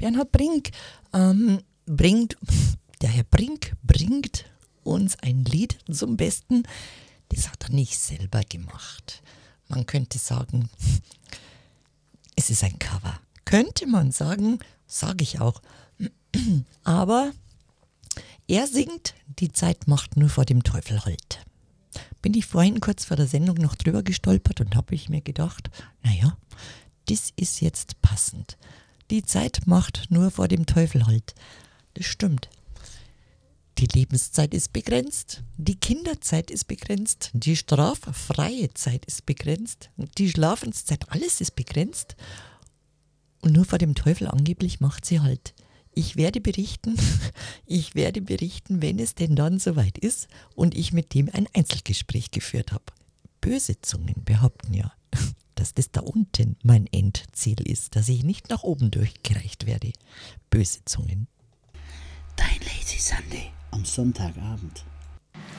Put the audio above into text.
Bernhard Brink der Herr Brink bringt uns ein Lied zum Besten. Das hat er nicht selber gemacht. Man könnte sagen, es ist ein Cover. Könnte man sagen, sage ich auch. Aber er singt, die Zeit macht nur vor dem Teufel Halt. Bin ich vorhin kurz vor der Sendung noch drüber gestolpert und habe ich mir gedacht, naja, das ist jetzt passend. Die Zeit macht nur vor dem Teufel Halt. Das stimmt. Die Lebenszeit ist begrenzt, die Kinderzeit ist begrenzt, die straffreie Zeit ist begrenzt, die Schlafenszeit, alles ist begrenzt. Und nur vor dem Teufel angeblich macht sie Halt. Ich werde berichten, wenn es denn dann soweit ist und ich mit dem ein Einzelgespräch geführt habe. Böse Zungen behaupten ja, dass das da unten mein Endziel ist, dass ich nicht nach oben durchgereicht werde. Böse Zungen. Dein Lazy Sunday am Sonntagabend.